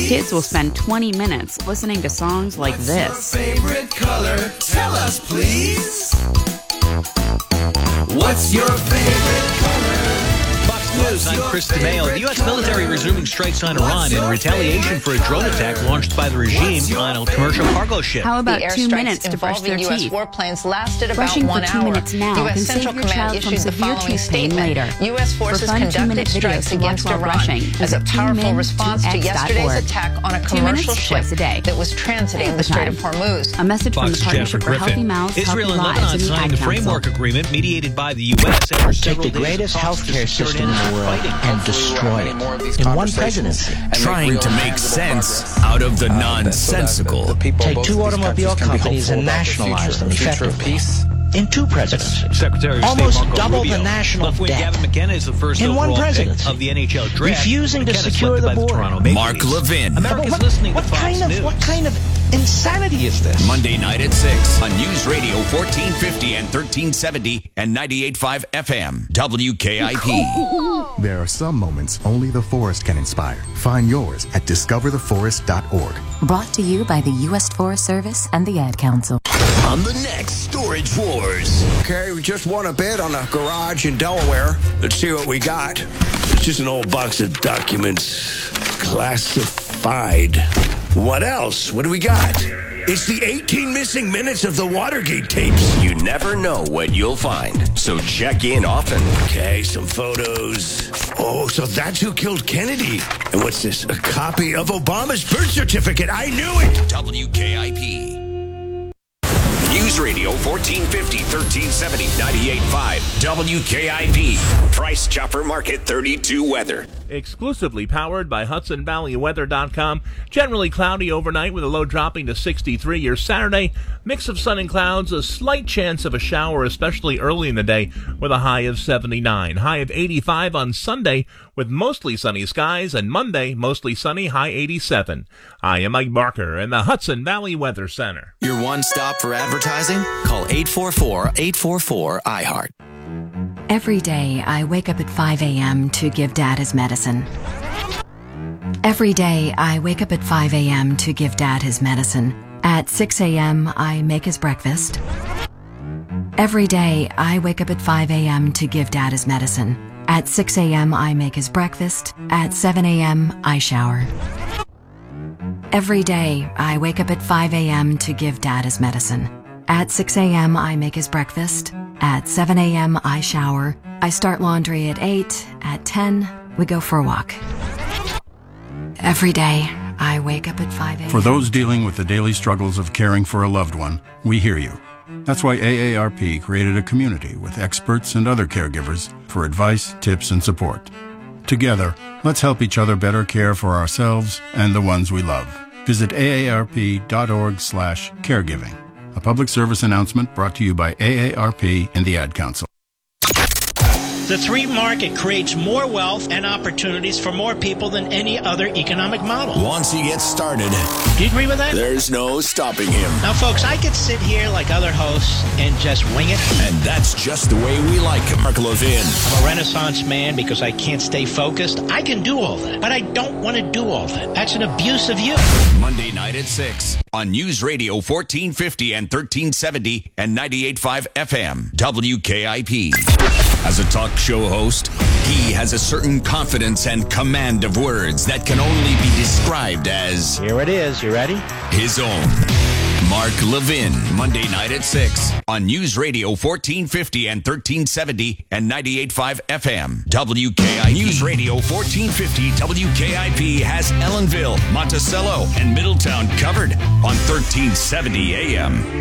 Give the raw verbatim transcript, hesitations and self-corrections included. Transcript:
Kids will spend twenty minutes listening to songs like What's this. Your favorite color? Tell us, please. What's your favorite color? Fox News, I'm Chris DeMeo. The U S military resuming strikes on Iran in retaliation for a drone attack launched by the regime on a commercial cargo ship. How about the two airstrikes minutes to brush their involving U S teeth? warplanes lasted about Brushing one for two hour. minutes now U S can Central save your Command child from issued the severe following tooth pain statement. later. U S forces For fun conducted two-minute videos strikes to watch against while Iran brushing, as a visit powerful two min response to two x dot yesterday's org. attack on a Two commercial minutes, ship twice a day. that was transiting the Strait of Hormuz. A message from the Fox's Partnership Jennifer for Healthy Griffin. Mouths, Israel Healthy and Lives, Lebanon and the signed Ad a framework Council. agreement mediated by the U S after Take several the days greatest of talks to healthcare secure system in ends the world fighting. and destroy it in one presidency. Trying to make sense out of the nonsensical. Take two automobile companies and nationalize them effectively in two presidencies. Secretary of Almost State Marco double Rubio. the national Left-wing debt Gavin McKenna is the first in one overall pick presidency. of the N H L draft. Refusing to McKenna secure selected the by border. Toronto Maple Mark Leafs. Levin. America's what, listening what to Fox kind of News. what kind of insanity is this? Monday night at six on News Radio fourteen fifty and thirteen seventy and ninety-eight point five F M. W K I P. There are some moments only the forest can inspire. Find yours at discover the forest dot org. Brought to you by the U S Forest Service and the Ad Council. On the next Storage Wars. Okay, we just won a bid on a garage in Delaware. Let's see what we got. It's just an old box of documents. Classified. What else? What do we got? It's the eighteen missing minutes of the Watergate tapes. You never know what you'll find, so check in often. Okay, some photos. Oh, so that's who killed Kennedy. And what's this? A copy of Obama's birth certificate. I knew it. W K I P. News Radio fourteen fifty, thirteen seventy, ninety-eight point five. W K I P. Price Chopper Market thirty-two weather. Exclusively powered by Hudson Valley Weather dot com. Generally cloudy overnight with a low dropping to sixty-three. Your Saturday, mix of sun and clouds, a slight chance of a shower, especially early in the day, with a high of seventy-nine. High of eighty-five on Sunday with mostly sunny skies, and Monday, mostly sunny, high eighty-seven. I am Mike Barker in the Hudson Valley Weather Center. Your one stop for advertising? Call eight four four, eight four four, I heart. Every day, I wake up at five a.m. to give Dad his medicine. Every day, I wake up at five a.m. to give Dad his medicine. At six a.m., I make his breakfast. Every day, I wake up at five a.m. to give Dad his medicine. At six a.m., I make his breakfast. At seven a.m., I shower. Every day, I wake up at five a.m. to give Dad his medicine. At six a.m., I make his breakfast. At seven a.m., I shower. I start laundry at eight. At ten, we go for a walk. Every day, I wake up at five a.m. For those dealing with the daily struggles of caring for a loved one, we hear you. That's why A A R P created a community with experts and other caregivers for advice, tips, and support. Together, let's help each other better care for ourselves and the ones we love. Visit A A R P dot org slash caregiving. A public service announcement brought to you by A A R P and the Ad Council. The three market creates more wealth and opportunities for more people than any other economic model. Once he gets started, do you agree with that? There's no stopping him. Now, folks, I could sit here like other hosts and just wing it. And that's just the way we like him. Mark Levin. I'm a Renaissance man because I can't stay focused. I can do all that, but I don't want to do all that. That's an abuse of you. Monday night at six on News Radio fourteen fifty and thirteen seventy and ninety-eight point five F M. W K I P. As a talk show host, he has a certain confidence and command of words that can only be described as... Here it is. You ready? His own. Mark Levin, Monday night at six on News Radio fourteen fifty and thirteen seventy and ninety-eight point five F M. W K I P. News Radio fourteen fifty W K I P has Ellenville, Monticello, and Middletown covered on thirteen seventy A M.